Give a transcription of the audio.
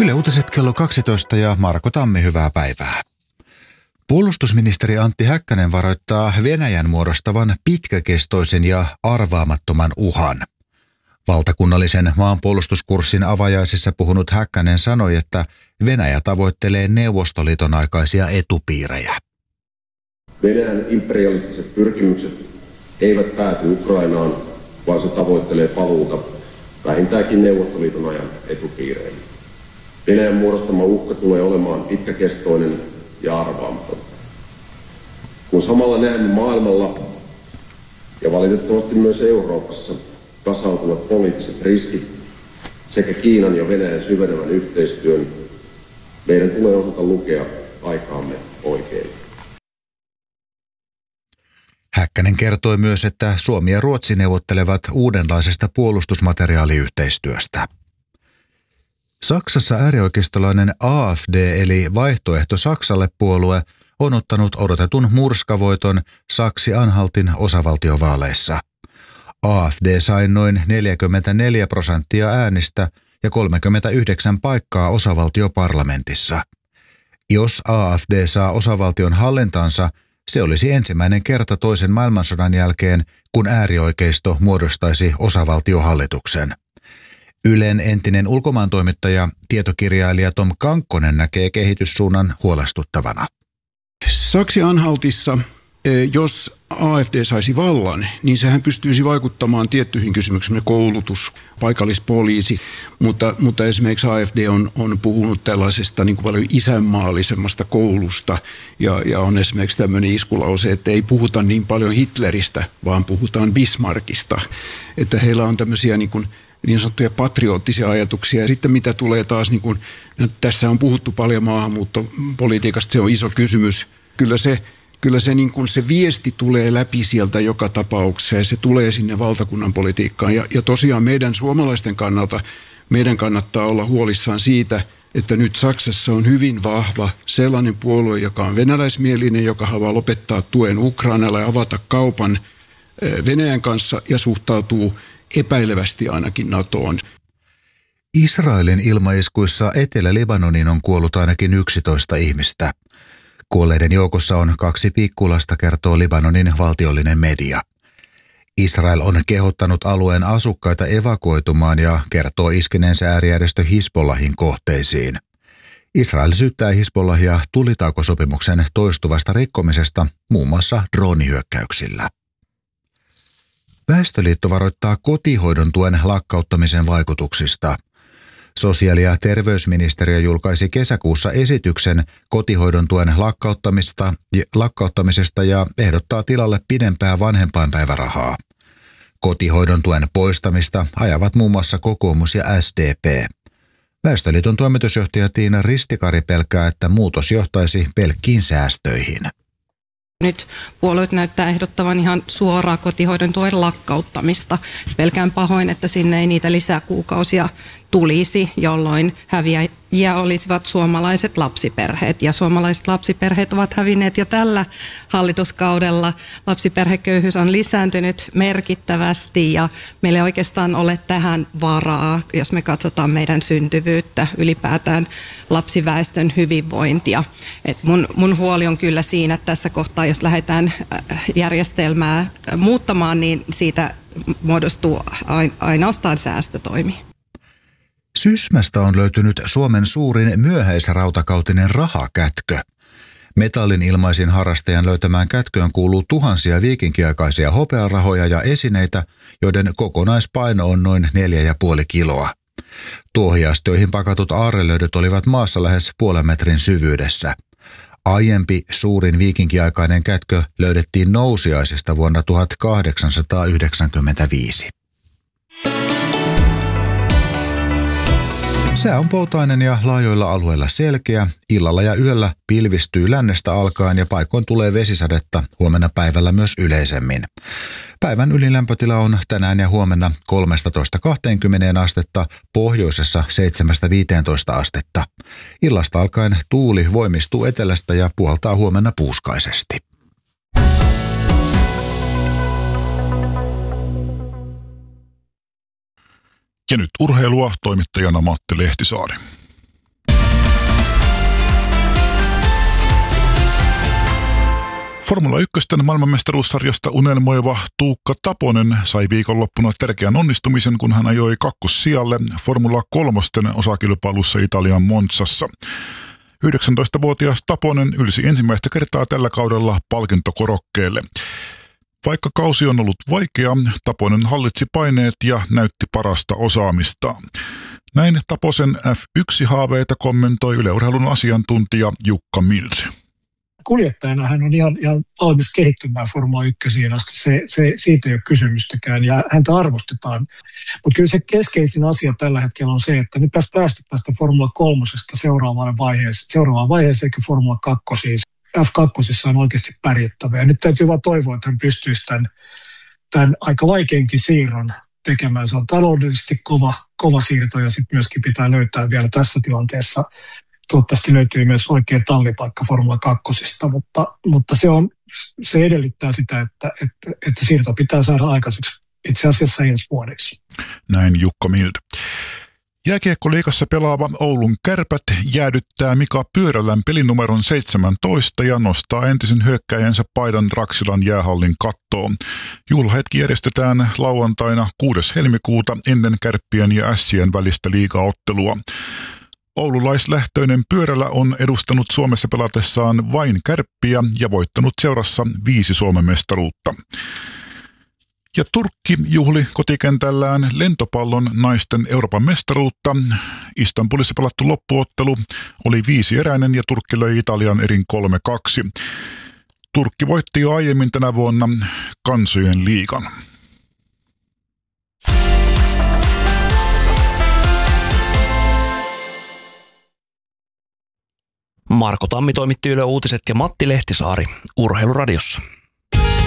Yle Uutiset kello 12 ja Marko Tammi, hyvää päivää. Puolustusministeri Antti Häkkänen varoittaa Venäjän muodostavan pitkäkestoisen ja arvaamattoman uhan. Valtakunnallisen maanpuolustuskurssin avajaisissa puhunut Häkkänen sanoi, että Venäjä tavoittelee Neuvostoliiton aikaisia etupiirejä. Venäjän imperialistiset pyrkimykset eivät pääty Ukrainaan, vaan se tavoittelee paluuta vähintäänkin Neuvostoliiton ajan etupiireihin. Venäjän muodostama uhka tulee olemaan pitkäkestoinen ja arvaamaton. Kun samalla näemme maailmalla ja valitettavasti myös Euroopassa kasautuvat poliittiset riskit sekä Kiinan ja Venäjän syvenevän yhteistyön, meidän tulee osata lukea aikaamme oikein. Häkkänen kertoi myös, että Suomi ja Ruotsi neuvottelevat uudenlaisesta puolustusmateriaaliyhteistyöstä. Saksassa äärioikeistolainen AfD eli Vaihtoehto Saksalle -puolue on ottanut odotetun murskavoiton Saksi-Anhaltin osavaltiovaaleissa. AfD sai noin 44% äänistä ja 39 paikkaa osavaltioparlamentissa. Jos AfD saa osavaltion hallintaansa, se olisi ensimmäinen kerta toisen maailmansodan jälkeen, kun äärioikeisto muodostaisi osavaltiohallituksen. Ylen entinen ulkomaantoimittaja, tietokirjailija Tom Kankkonen näkee kehityssuunnan huolestuttavana. Saksi-Anhaltissa, jos AfD saisi vallan, niin sehän pystyisi vaikuttamaan tiettyihin kysymyksiin, koulutus, paikallispoliisi, mutta esimerkiksi AfD on puhunut tällaisesta niin kuin paljon isänmaallisemmasta koulusta ja on esimerkiksi tämmöinen iskulause, että ei puhuta niin paljon Hitleristä, vaan puhutaan Bismarckista, että heillä on tämmöisiä niin sanottuja patriottisia ajatuksia. Ja sitten mitä tulee taas, tässä on puhuttu paljon maahanmuuttopolitiikasta, se on iso kysymys. Kyllä se, se viesti tulee läpi sieltä joka tapauksessa ja se tulee sinne valtakunnan politiikkaan. Ja tosiaan meidän suomalaisten kannalta, meidän kannattaa olla huolissaan siitä, että nyt Saksassa on hyvin vahva sellainen puolue, joka on venäläismielinen, joka haluaa lopettaa tuen Ukrainalle ja avata kaupan Venäjän kanssa ja suhtautuu epäilevästi ainakin NATOon. Israelin ilmaiskuissa Etelä-Libanoniin on kuollut ainakin 11 ihmistä. Kuolleiden joukossa on 2 pikkulasta, kertoo Libanonin valtiollinen media. Israel on kehottanut alueen asukkaita evakuoitumaan ja kertoo iskeneensä äärijärjestö Hizbollahin kohteisiin. Israel syyttää Hizbollahia tulitaukosopimuksen toistuvasta rikkomisesta muun muassa droonihyökkäyksillä. Väestöliitto varoittaa kotihoidon tuen lakkauttamisen vaikutuksista. Sosiaali- ja terveysministeriö julkaisi kesäkuussa esityksen kotihoidon tuen lakkauttamisesta ja ehdottaa tilalle pidempää vanhempainpäivärahaa. Kotihoidon tuen poistamista ajavat muun muassa kokoomus ja SDP. Väestöliiton toimitusjohtaja Tiina Ristikari pelkää, että muutos johtaisi pelkkiin säästöihin. Nyt puolueet näyttää ehdottavan ihan suoraa kotihoidon tuen lakkauttamista. Pelkään pahoin, että sinne ei niitä lisäkuukausia tulisi, jolloin häviäjiä olisivat suomalaiset lapsiperheet. Ja suomalaiset lapsiperheet ovat hävinneet jo tällä hallituskaudella. Lapsiperheköyhyys on lisääntynyt merkittävästi ja meillä ei oikeastaan ole tähän varaa, jos me katsotaan meidän syntyvyyttä, ylipäätään lapsiväestön hyvinvointia. Et mun huoli on kyllä siinä, että tässä kohtaa, jos lähdetään järjestelmää muuttamaan, niin siitä muodostuu ainoastaan säästötoimi. Sysmästä on löytynyt Suomen suurin myöhäisrautakautinen rahakätkö. Metallin ilmaisin harrastajan löytämään kätköön kuuluu tuhansia viikinkiaikaisia hopearahoja ja esineitä, joiden kokonaispaino on noin 4,5 kiloa. Tuohiastioihin pakatut aarrelöydöt olivat maassa lähes puolen metrin syvyydessä. Aiempi suurin viikinkiaikainen kätkö löydettiin Nousiaisista vuonna 1895. Sää on poutainen ja laajoilla alueilla selkeä. Illalla ja yöllä pilvistyy lännestä alkaen ja paikoin tulee vesisadetta, huomenna päivällä myös yleisemmin. Päivän ylilämpötila on tänään ja huomenna 13-20 astetta, pohjoisessa 7-15 astetta. Illasta alkaen tuuli voimistuu etelästä ja puhaltaa huomenna puuskaisesti. Ja nyt urheilua, toimittajana Matti Lehtisaari. Formula 1 maailmanmestaruussarjasta unelmoiva Tuukka Taponen sai viikonloppuna tärkeän onnistumisen, kun hän ajoi kakkossijalle Formula 3 osakilpailussa Italian Monzassa. 19-vuotias Taponen ylsi ensimmäistä kertaa tällä kaudella palkintokorokkeelle. Vaikka kausi on ollut vaikea, Taponen hallitsi paineet ja näytti parasta osaamistaan. Näin Taposen F1-haaveita kommentoi Yle Urheilun asiantuntija Jukka Mild. Kuljettajana hän on ihan valmis kehittymään Formula 1 asti. Siitä ei ole kysymystäkään ja häntä arvostetaan. Mutta kyllä se keskeisin asia tällä hetkellä on se, että nyt päästä tästä Formula 3 seuraavaan vaiheeseen, eikä Formula 2 siis. F2 on oikeasti pärjättävä. Ja nyt täytyy vaan toivoa, että hän pystyisi tämän aika vaikeinkin siirron tekemään. Se on taloudellisesti kova siirto ja sitten myöskin pitää löytää vielä tässä tilanteessa. Toivottavasti löytyy myös oikea tallipaikka Formula 2, mutta se edellyttää sitä, että siirto pitää saada aikaiseksi itse asiassa ensi vuodeksi. Näin Jukka Mild. Jääkiekkoliigassa pelaava Oulun Kärpät jäädyttää Mika Pyörälän pelinumeron 17 ja nostaa entisen hyökkääjänsä paidan Raksilan jäähallin kattoon. Juhlahetki järjestetään lauantaina 6. helmikuuta ennen Kärppien ja Ässien välistä liigaottelua. Oululaislähtöinen Pyörälä on edustanut Suomessa pelatessaan vain Kärppiä ja voittanut seurassa 5 Suomen mestaruutta. Ja Turkki juhli kotikentällään lentopallon naisten Euroopan mestaruutta. Istanbulissa pelattu loppuottelu oli 5-eräinen ja Turkki löi Italian erin 3-2. Turkki voitti jo aiemmin tänä vuonna Kansojen liigan. Marko Tammi toimitti Yle Uutiset ja Matti Lehtisaari Urheiluradiossa.